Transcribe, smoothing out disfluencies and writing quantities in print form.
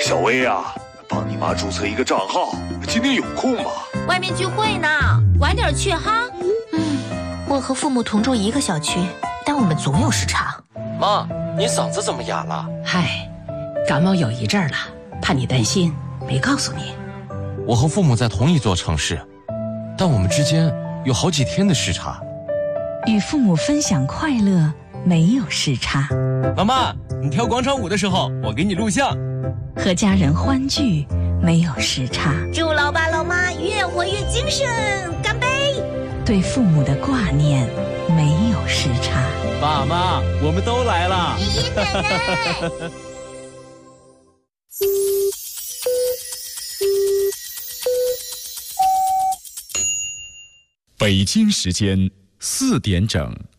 小薇啊，帮你妈注册一个账号，今天有空吗？ 外面聚会呢，晚点去哈。 我和父母同住一个小区，但我们总有时差。 妈，你嗓子怎么哑了？ 嗨，感冒有一阵儿了，怕你担心，没告诉你。 我和父母在同一座城市，但我们之间有好几天的时差。 与父母分享快乐，没有时差。 妈妈，你跳广场舞的时候，我给你录像。 和家人欢聚，没有时差。 祝老爸老妈越活越精神，干杯！ 对父母的挂念，没有时差。 爸妈，我们都来了。 爷爷奶奶。 北京时间4点整。